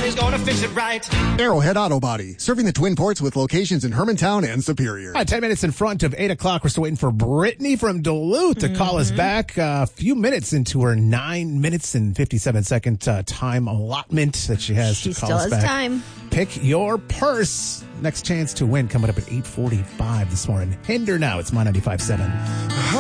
Somebody's gonna fix it right. Arrowhead Auto Body, serving the Twin Ports with locations in Hermantown and Superior. 10 minutes in front of 8 o'clock. We're still waiting for Brittany from Duluth to call us back a few minutes into her 9 minutes and 57-second time allotment that she has to call us back. She still has time. Pick your purse. Next chance to win coming up at 8:45 this morning. Hinder now. It's My 95.7.